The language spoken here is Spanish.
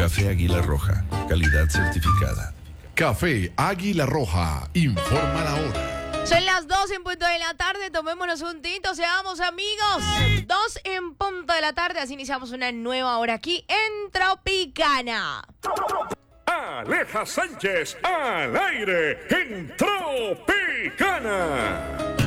Café Águila Roja, calidad certificada. Café Águila Roja, informa la hora. Son las 2 en punto de la tarde, tomémonos un tinto, seamos amigos. 2 en punto de la tarde, así iniciamos una nueva hora aquí en Tropicana. Aleja Sánchez al aire en Tropicana.